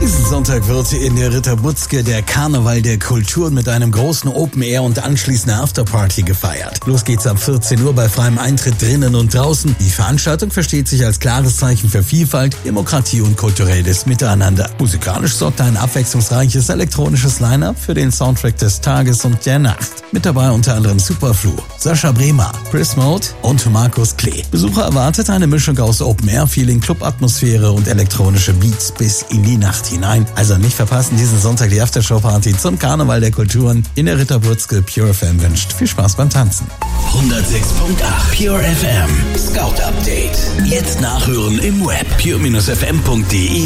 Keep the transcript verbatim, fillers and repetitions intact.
Diesen Sonntag wird in der Ritterbutzke der Karneval der Kulturen mit einem großen Open Air und anschließender Afterparty gefeiert. Los geht's ab vierzehn Uhr bei freiem Eintritt drinnen und draußen. Die Veranstaltung versteht sich als klares Zeichen für Vielfalt, Demokratie und kulturelles Miteinander. Musikalisch sorgt ein abwechslungsreiches elektronisches Line-Up für den Soundtrack des Tages und der Nacht. Mit dabei unter anderem Superflu, Sascha Bremer, Chris Mode und Markus Klee. Besucher erwartet eine Mischung aus Open Air Feeling, Club-Atmosphäre und elektronische Beats bis in die Nacht hinein. Also nicht verpassen diesen Sonntag die Aftershow-Party zum Karneval der Kulturen in der Ritterbutzke. Pure F M wünscht viel Spaß beim Tanzen. hundertsechs Komma acht Pure F M Scout Update. Jetzt nachhören im Web pure Bindestrich f m punkt de